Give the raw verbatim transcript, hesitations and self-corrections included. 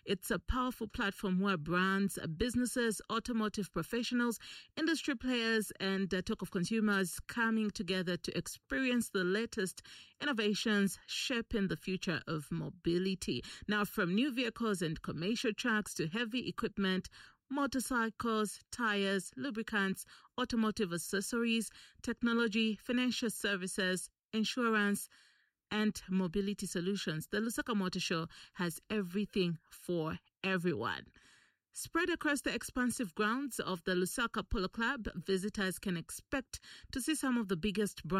It's a powerful platform where brands, businesses, automotive professionals, industry players, and uh, talk of consumers coming together to experience the latest innovations shaping the future of mobility. Now, from new vehicles and commercial trucks to heavy equipment, motorcycles, tires, lubricants, automotive accessories, technology, financial services, insurance, and mobility solutions, the Lusaka Motor Show has everything for everyone. Spread across the expansive grounds of the Lusaka Polo Club, visitors can expect to see some of the biggest brands